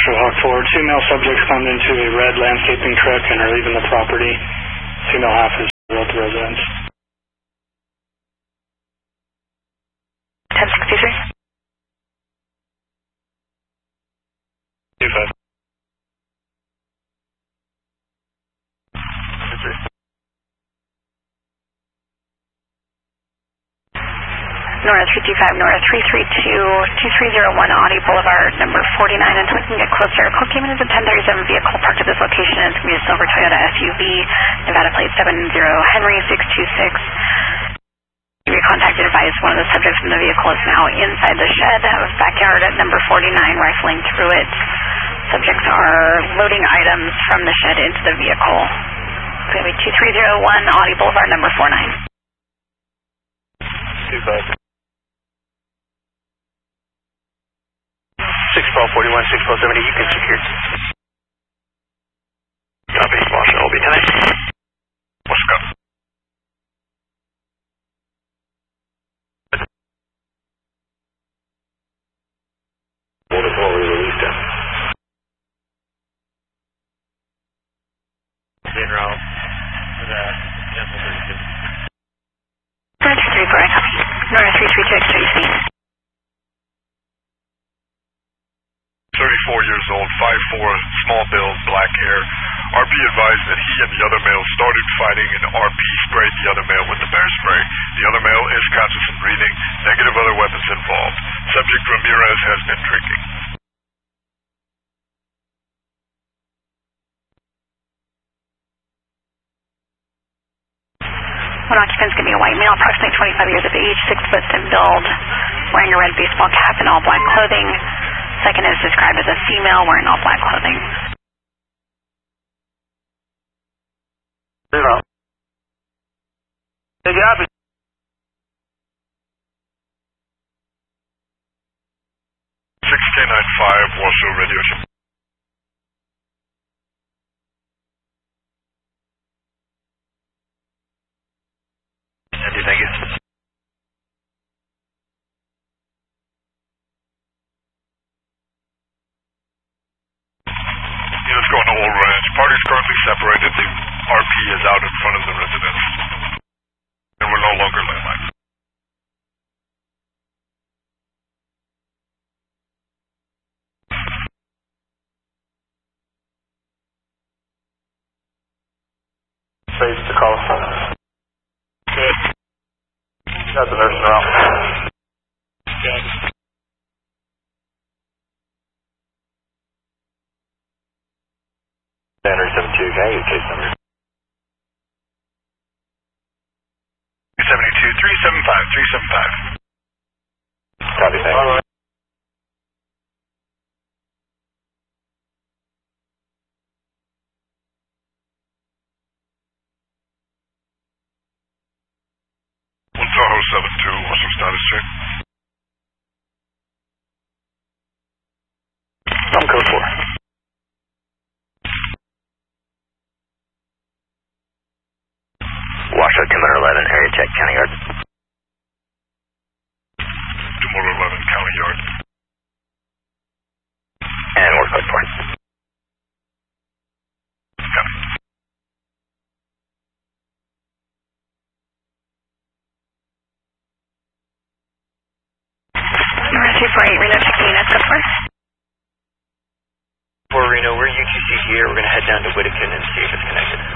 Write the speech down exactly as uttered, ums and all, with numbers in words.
Metro Hawk four, two male subjects climbed into a red landscaping truck and are leaving the property. Female half is wrote the residence. ten sixty-three. two five. Nora three two five, Nora three three two, two three zero one Audi Boulevard, number forty-nine. Until we can get closer, a call came in as a ten thirty-seven vehicle parked at this location. It's going to be a silver Toyota S U V, Nevada plate seven zero Henry six two six. You were contacted, advised one of the subjects from the vehicle is now inside the shed of backyard at number forty-nine, rifling through it. Subjects are loading items from the shed into the vehicle. It's going to be two three zero one Audi Boulevard, number forty-nine. two five. six twelve forty-one, six twelve seventy, you can secure. Copy, Marshall, L B ten. What's up? Border Patrol released him. En route for the Temple thirty-two. Nora three three four, I copy. Nora three three two, X thirty-three. thirty-four years old, five four, small build, black hair. R P advised that he and the other male started fighting and R P sprayed the other male with the bear spray. The other male is conscious and breathing. Negative other weapons involved. Subject Ramirez has been drinking. One occupant's going to be a white male, approximately twenty-five years of age, six foot in build, wearing a red baseball cap and all black clothing. Second is described as a female wearing all black clothing. Zero. Good job. six K ninety-five, Warsaw Radio. Thank you. Units going to Old Ranch. Party's currently separated. The R P is out in front of the residence. And we're no longer landlines. Space to call. Good. Got the nurse around. Got it. Standard seven two, can I get case number? two seventy-two, three seven five, three seven five. Copy, thank you. One Tahoe seven two, what's your status check? I'm code four. Washoe two eleven, area check, county yard. two eleven, county yard. And we're code four. Got it. Nora three four eight, Reno checking units, code four. For Reno, we're U T C here. We're going to head down to Whittakin and see if it's connected.